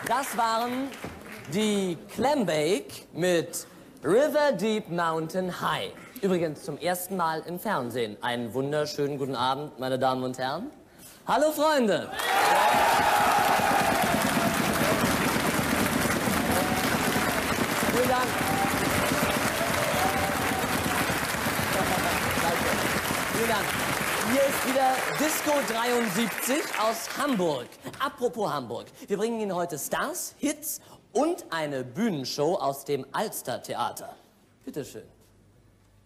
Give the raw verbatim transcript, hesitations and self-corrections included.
Das waren die Clambake mit River Deep Mountain High. Übrigens zum ersten Mal im Fernsehen. Einen wunderschönen guten Abend, meine Damen und Herren. Hallo, Freunde! Vielen Dank. Vielen Dank. Hier ist wieder Disco dreiundsiebzig aus Hamburg. Apropos Hamburg. Wir bringen Ihnen heute Stars, Hits und eine Bühnenshow aus dem Alster Theater. Bitte schön.